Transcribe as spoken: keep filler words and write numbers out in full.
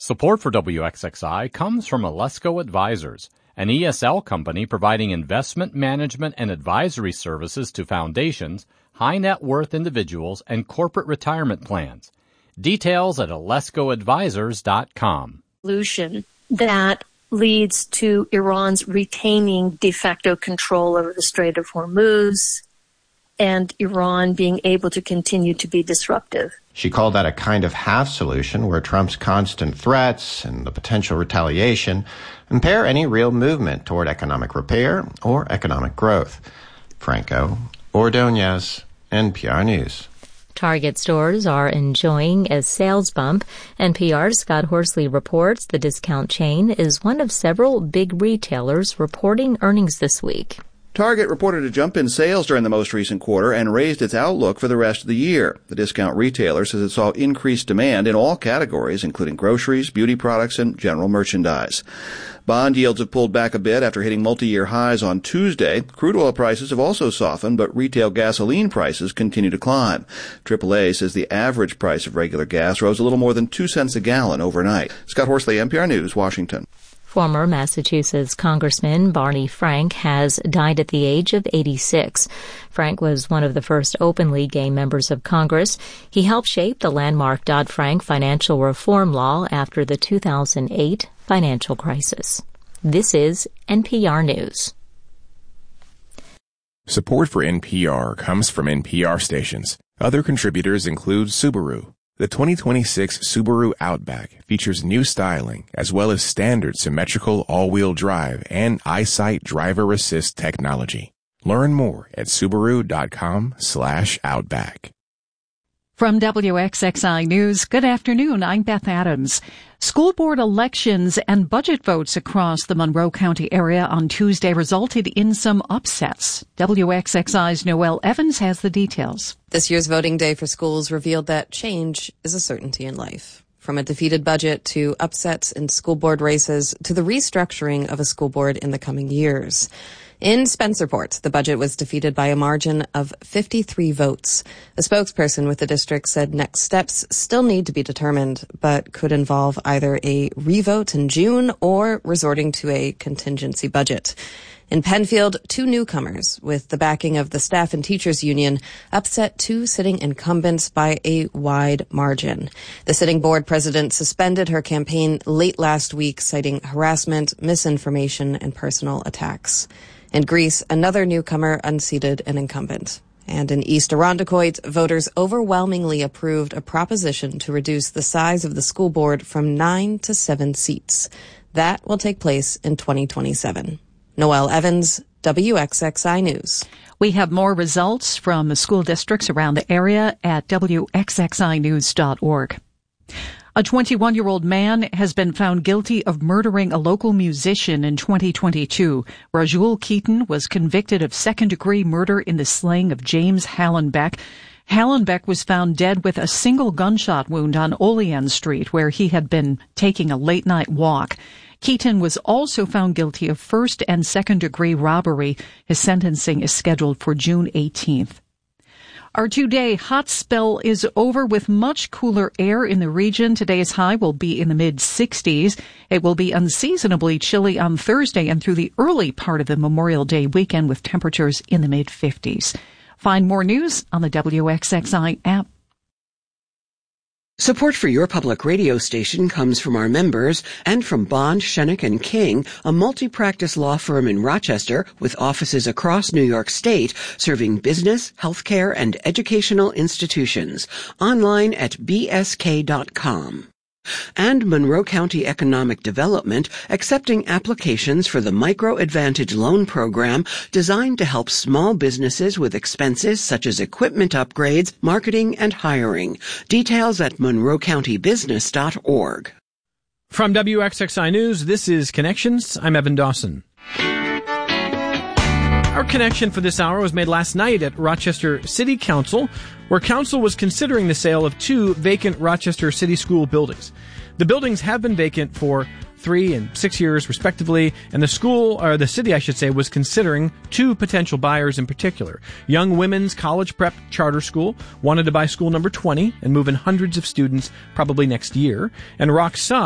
Support for W X X I comes from Alesco Advisors, an E S L company providing investment management and advisory services to foundations, high net worth individuals, and corporate retirement plans. Details at alesco advisors dot com. Solution that leads to Iran's retaining de facto control over the Strait of Hormuz and Iran being able to continue to be disruptive. She called that a kind of half solution where Trump's constant threats and the potential retaliation impair any real movement toward economic repair or economic growth. Franco Ordonez, N P R News. Target stores are enjoying a sales bump. N P R's Scott Horsley reports the discount chain is one of several big retailers reporting earnings this week. Target reported a jump in sales during the most recent quarter and raised its outlook for the rest of the year. The discount retailer says it saw increased demand in all categories, including groceries, beauty products, and general merchandise. Bond yields have pulled back a bit after hitting multi-year highs on Tuesday. Crude oil prices have also softened, but retail gasoline prices continue to climb. triple A says the average price of regular gas rose a little more than two cents a gallon overnight. Scott Horsley, N P R News, Washington. Former Massachusetts Congressman Barney Frank has died at the age of eighty-six. Frank was one of the first openly gay members of Congress. He helped shape the landmark Dodd-Frank financial reform law after the two thousand eight financial crisis. This is N P R News. Support for N P R comes from N P R stations. Other contributors include Subaru. The twenty twenty-six Subaru Outback features new styling as well as standard symmetrical all-wheel drive and EyeSight driver assist technology. Learn more at subaru.com slash outback. From W X X I News, good afternoon. I'm Beth Adams. School board elections and budget votes across the Monroe County area on Tuesday resulted in some upsets. W X X I's Noelle Evans has the details. This year's voting day for schools revealed that change is a certainty in life. From a defeated budget to upsets in school board races to the restructuring of a school board in the coming years. In Spencerport, the budget was defeated by a margin of fifty-three votes. A spokesperson with the district said next steps still need to be determined, but could involve either a revote in June or resorting to a contingency budget. In Penfield, two newcomers, with the backing of the Staff and Teachers Union, upset two sitting incumbents by a wide margin. The sitting board president suspended her campaign late last week, citing harassment, misinformation, and personal attacks. In Greece, another newcomer unseated an incumbent. And in East Irondequoit, voters overwhelmingly approved a proposition to reduce the size of the school board from nine to seven seats. That will take place in twenty twenty-seven. Noelle Evans, W X X I News. We have more results from the school districts around the area at W X X I news dot org. A twenty-one-year-old man has been found guilty of murdering a local musician in twenty twenty-two. Rajul Keaton was convicted of second-degree murder in the slaying of James Hallenbeck. Hallenbeck was found dead with a single gunshot wound on Olean Street, where he had been taking a late-night walk. Keaton was also found guilty of first and second-degree robbery. His sentencing is scheduled for June eighteenth. Our two-day hot spell is over with much cooler air in the region. Today's high will be in the mid-sixties. It will be unseasonably chilly on Thursday and through the early part of the Memorial Day weekend with temperatures in the mid-fifties. Find more news on the W X X I app. Support for your public radio station comes from our members and from Bond, Shenick and King, a multi-practice law firm in Rochester with offices across New York State, serving business, healthcare, and educational institutions. Online at b s k dot com. And Monroe County Economic Development accepting applications for the Micro Advantage Loan Program designed to help small businesses with expenses such as equipment upgrades, marketing, and hiring. Details at monroe county business dot org. From W X X I News, this is Connections. I'm Evan Dawson. Our connection for this hour was made last night at Rochester City Council, where council was considering the sale of two vacant Rochester City School buildings. The buildings have been vacant for three and six years, respectively, and the school, or the city, I should say, was considering two potential buyers in particular. Young Women's College Prep Charter School wanted to buy school number twenty and move in hundreds of students probably next year, and Rock Sun